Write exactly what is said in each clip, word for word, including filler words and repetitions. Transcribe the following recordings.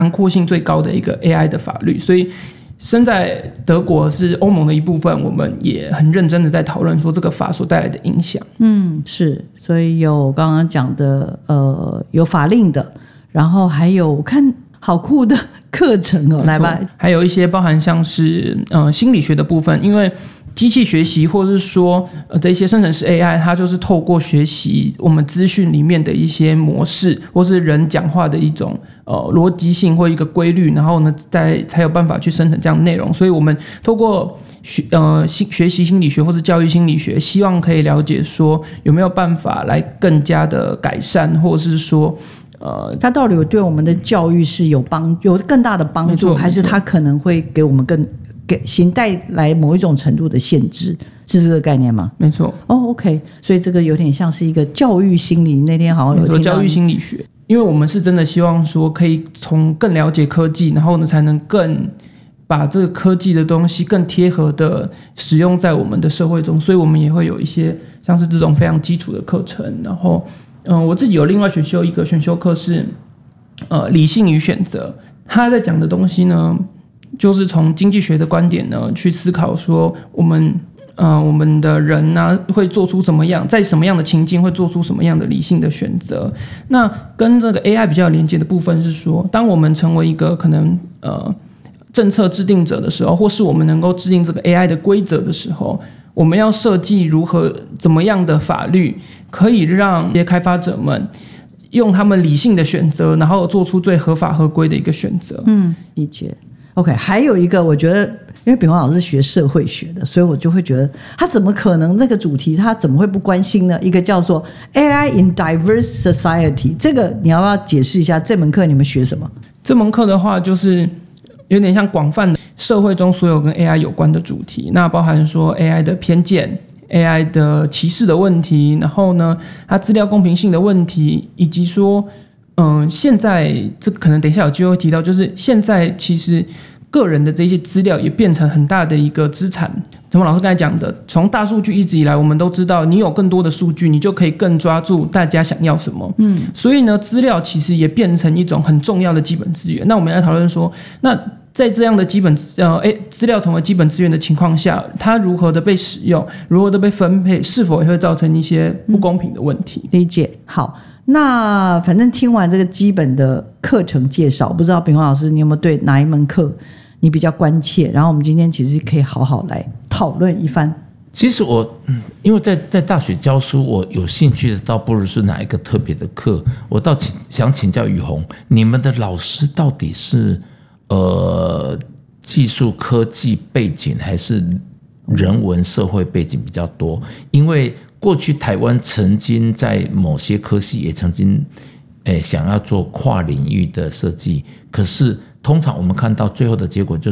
囊括性最高的一个 A I 的法律，所以身在德国是欧盟的一部分，我们也很认真的在讨论说这个法所带来的影响。 嗯，是，所以有刚刚讲的呃有法令的，然后还有我看好酷的课程哦，来吧， 还有一些包含像是呃心理学的部分，因为机器学习或者是说呃这些生成式 A I 它就是透过学习我们资讯里面的一些模式或是人讲话的一种呃逻辑性或一个规律，然后呢再才有办法去生成这样的内容，所以我们透过学呃学习心理学或是教育心理学，希望可以了解说有没有办法来更加的改善，或者是说呃， 它到底有对我们的教育是有帮有更大的帮助，还是它可能会给我们更给行带来某一种程度的限制，是这个概念吗？ 没错。 哦 ，OK， 所以这个有点像是一个教育心理。那天好像有听到教育心理学，因为我们是真的希望说可以从更了解科技，然后呢才能更把这个科技的东西更贴合的使用在我们的社会中，所以我们也会有一些像是这种非常基础的课程，然后。嗯，我自己有另外选修一个选修课是，呃，理性与选择。他在讲的东西呢，就是从经济学的观点呢去思考说，我们呃我们的人呢、啊、会做出什么样，在什么样的情境会做出什么样的理性的选择。那跟这个 A I 比较连接的部分是说，当我们成为一个可能呃政策制定者的时候，或是我们能够制定这个 A I 的规则的时候。我们要设计如何怎么样的法律可以让这些开发者们用他们理性的选择，然后做出最合法合规的一个选择。 嗯，理解。OK， 还有一个我觉得，因为炳煌老师学社会学的，所以我就会觉得他怎么可能这个主题他怎么会不关心呢？一个叫做 A I in Diverse Society， 这个你要不要解释一下？这门课你们学什么？ 这门课的话就是有点像广泛的社会中所有跟 A I 有关的主题，那包含说 A I 的偏见、A I 的歧视的问题，然后呢，它资料公平性的问题，以及说，嗯，现在这可能等一下有机会提到，就是现在其实个人的这些资料也变成很大的一个资产。陈峰老师刚才讲的，从大数据一直以来，我们都知道，你有更多的数据，你就可以更抓住大家想要什么。嗯，所以呢，资料其实也变成一种很重要的基本资源。那我们来讨论说，那在这样的基本呃，哎，资料成为基本资源的情况下，它如何的被使用，如何的被分配，是否也会造成一些不公平的问题？ 理解。好，那反正听完这个基本的课程介绍，不知道炳煌老师你有没有对哪一门课你比较关切？然后我们今天其实可以好好来讨论一番。 其实我，嗯，因为在在大学教书，我有兴趣的倒不如是哪一个特别的课，我倒请想请教宇宏，你们的老师到底是？呃，技术科技背景还是人文社会背景比较多？因为过去台湾曾经在某些科系也曾经，诶想要做跨领域的设计，可是通常我们看到最后的结果就是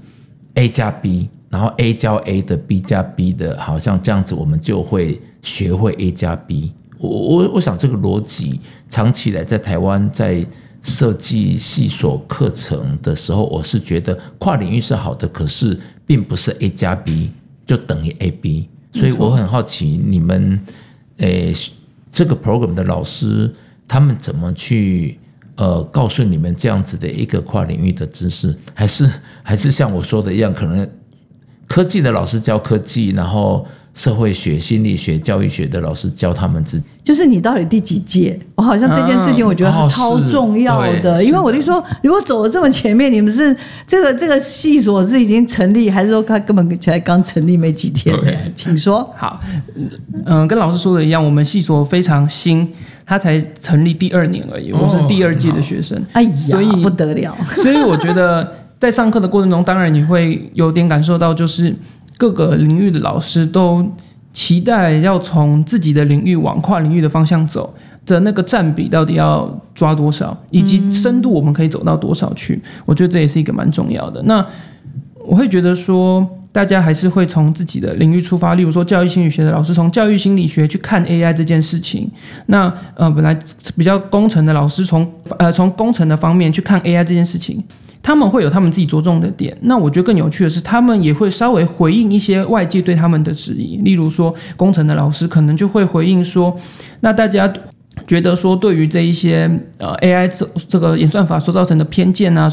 A 加 B， 然后 A 教 A 的 B 加 B 的，好像这样子我们就会学会 A 加 B。我我我想这个逻辑长期来在台湾在设计系所课程的时候，我是觉得跨领域是好的，可是并不是 A 加 B 就等于 A B， 所以我很好奇你们诶这个 program 的老师他们怎么去呃告诉你们这样子的一个跨领域的知识，还是还是像我说的一样，可能科技的老师教科技，然后社会学、心理学、教育学的老师教他们自己。 就是你到底第几届？我好像这件事情我觉得超重要的，嗯哦、因为我就说，如果走了这么前面，你们是这个这个系所是已经成立，还是说他根本才刚成立没几天？请说。 好，嗯，跟老师说的一样，我们系所非常新，他才成立第二年而已，我是第二届的学生。 哎呀， 所以不得了。 所以我觉得在上课的过程中，当然你会有点感受到，就是各个领域的老师都期待要从自己的领域往跨领域的方向走的那个占比到底要抓多少，以及深度我们可以走到多少去，我觉得这也是一个蛮重要的。那我会觉得说大家还是会从自己的领域出发，例如说教育心理学的老师从教育心理学去看 A I 这件事情，那呃本来比较工程的老师从呃从工程的方面去看 A I 这件事情，他们会有他们自己着重的点。那我觉得更有趣的是，他们也会稍微回应一些外界对他们的质疑，例如说工程的老师可能就会回应说，那大家觉得说对于这一些呃 A I 这这个演算法所造成的偏见啊。